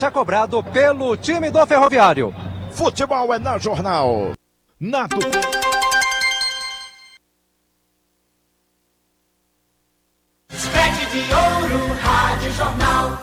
Já cobrado pelo time do Ferroviário. Futebol é na Jornal. Nato. Sete de ouro, Rádio Jornal.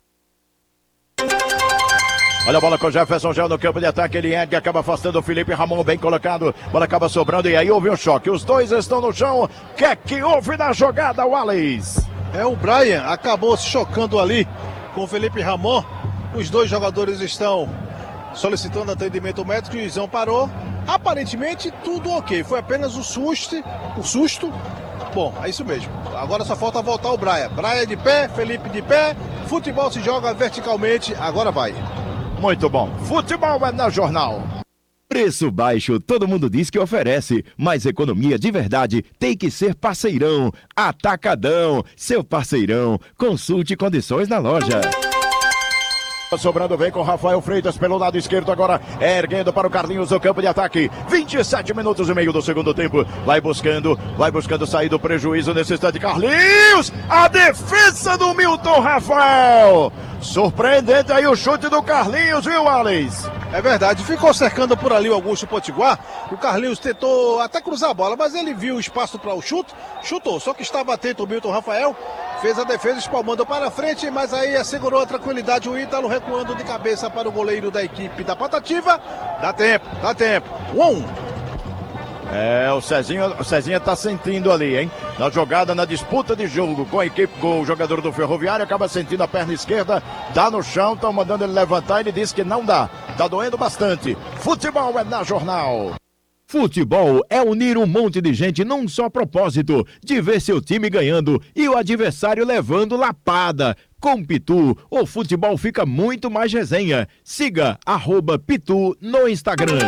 Olha a bola com o Jefferson já no campo de ataque, ele ergue, acaba afastando o Felipe Ramon, bem colocado, bola acaba sobrando e aí houve um choque, os dois estão no chão, o que houve na jogada, Wallace? O Brian acabou se chocando ali com o Felipe Ramon, os dois jogadores estão solicitando atendimento médico, o juizão parou, aparentemente tudo ok, foi apenas o susto, bom, é isso mesmo, agora só falta voltar o Brian de pé, Felipe de pé, futebol se joga verticalmente, agora vai. Muito bom. Futebol é na Jornal. Preço baixo, todo mundo diz que oferece, mas economia de verdade tem que ser Parceirão. Atacadão, seu parceirão. Consulte condições na loja. Sobrando, vem com o Rafael Freitas pelo lado esquerdo agora, erguendo para o Carlinhos no campo de ataque, 27 minutos e meio do segundo tempo, vai buscando sair do prejuízo nesse instante, Carlinhos, a defesa do Milton Rafael, surpreendente aí o chute do Carlinhos, viu, Alex? É verdade, ficou cercando por ali o Augusto Potiguar, o Carlinhos tentou até cruzar a bola, mas ele viu o espaço para o chute, chutou, só que estava atento o Milton Rafael, fez a defesa espalmando para frente, mas aí assegurou a tranquilidade o Ítalo, recuando de cabeça para o goleiro da equipe da Patativa. Dá tempo. 1-1. O Cezinha tá sentindo ali, hein? Na jogada, na disputa de jogo com a equipe, com o jogador do Ferroviário, acaba sentindo a perna esquerda, dá no chão, estão mandando ele levantar, ele disse que não dá. Tá doendo bastante. Futebol é na Jornal. Futebol é unir um monte de gente num só propósito, de ver seu time ganhando e o adversário levando lapada. Com Pitu, o futebol fica muito mais resenha. Siga @Pitu no Instagram.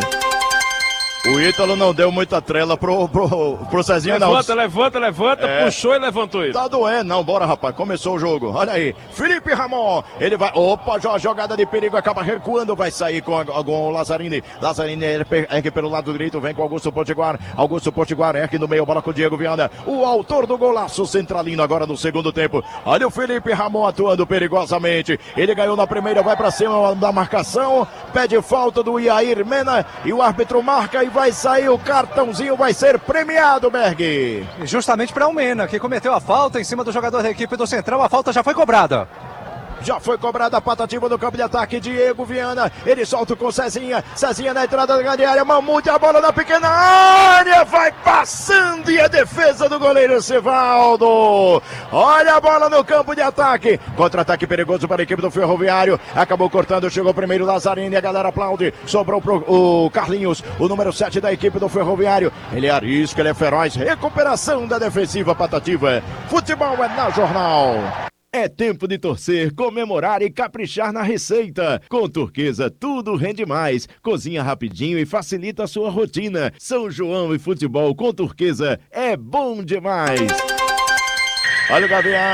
O Ítalo não deu muita trela pro Cezinha, não. Levanta, puxou e levantou ele. Tá doendo, não, bora, rapaz, começou o jogo, olha aí, Felipe Ramon, ele vai, jogada de perigo, acaba recuando, vai sair com o Lazzarini ergue pelo lado direito, vem com Augusto Potiguar ergue no meio, bola com o Diego Viana, o autor do golaço centralino agora no segundo tempo, olha o Felipe Ramon atuando perigosamente, ele ganhou na primeira, vai pra cima da marcação, pede falta do Iair Mena, e o árbitro marca e vai sair o cartãozinho, vai ser premiado, Berg. Justamente para o Mena, que cometeu a falta em cima do jogador da equipe do Central, a falta já foi cobrada. Já foi cobrada a Patativa no campo de ataque, Diego Viana, ele solta com Cezinha na entrada da grande área, Mamute, a bola na pequena área, vai passando e a defesa do goleiro Sivaldo, olha a bola no campo de ataque, contra-ataque perigoso para a equipe do Ferroviário, acabou cortando, chegou primeiro Lazzarini, a galera aplaude, sobrou o Carlinhos, o número 7 da equipe do Ferroviário, ele arrisca, ele é feroz, recuperação da defensiva Patativa, futebol é na Jornal. É tempo de torcer, comemorar e caprichar na receita. Com Turquesa, tudo rende mais. Cozinha rapidinho e facilita a sua rotina. São João e futebol com Turquesa é bom demais. Olha o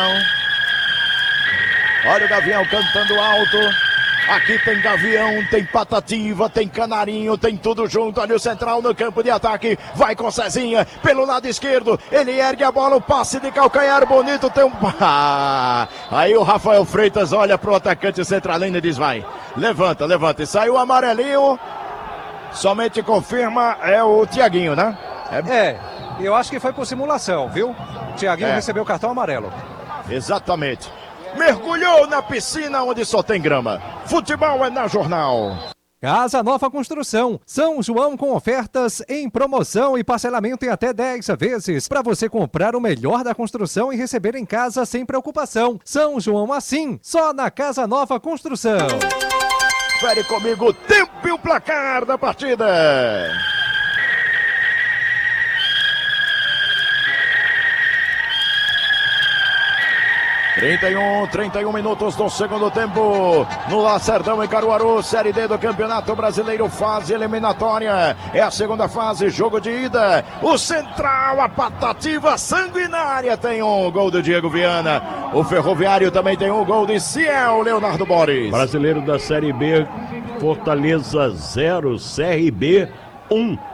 Gavião cantando alto. Aqui tem Gavião, tem Patativa, tem Canarinho, tem tudo junto. Olha o Central no campo de ataque. Vai com Cezinha pelo lado esquerdo. Ele ergue a bola, o passe de calcanhar bonito. Tem um... Aí o Rafael Freitas olha pro atacante centralino e diz: vai, levanta. E saiu o amarelinho. Somente confirma, é o Tiaguinho, né? Eu acho que foi por simulação, viu? Tiaguinho recebeu o cartão amarelo. Exatamente. Mergulhou na piscina onde só tem grama. Futebol é na Jornal. Casa Nova Construção, São João com ofertas em promoção e parcelamento em até 10 vezes para você comprar o melhor da construção e receber em casa sem preocupação. São João assim, só na Casa Nova Construção. Confere comigo o tempo e o placar da partida. ...31 minutos do segundo tempo... ...no Lacerdão em Caruaru... ...Série D do Campeonato Brasileiro... ...fase eliminatória... ...é a segunda fase, jogo de ida... ...o Central, a Patativa sanguinária... ...tem um gol do Diego Viana... ...o Ferroviário também tem um gol de Ciel Leonardo Borges... Brasileiro da Série B... ...Fortaleza 0, CRB 1...